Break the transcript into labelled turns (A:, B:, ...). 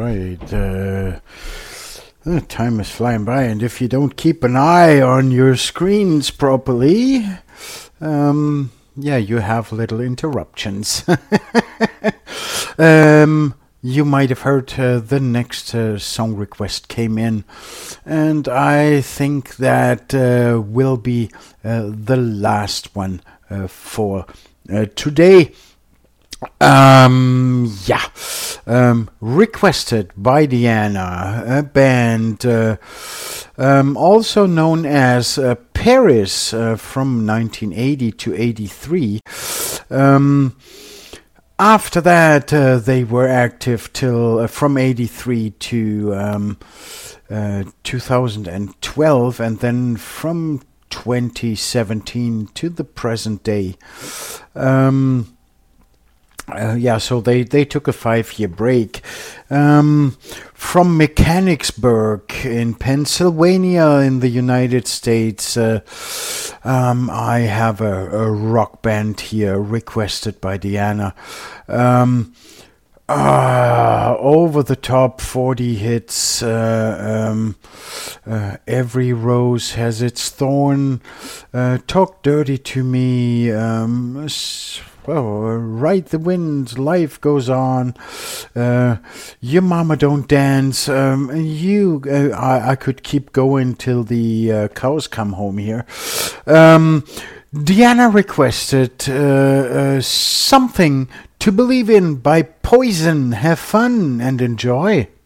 A: right. Time is flying by, and if you don't keep an eye on your screens properly, you have little interruptions. You might have heard the next song request came in, and I think that will be the last one for today. Requested by Diana, a band also known as Paris from 1980 to 83. After that, they were active till from 83 to 2012, and then from 2017 to the present day. So they took a 5-year break. From Mechanicsburg in Pennsylvania in the United States, I have a rock band here requested by Diana. Over the top 40 hits. Every rose has its thorn. Talk dirty to me. Ride the wind, life goes on. Your mama don't dance. I could keep going till the cows come home here. Diana requested Something to Believe in by Poison. Have fun and enjoy.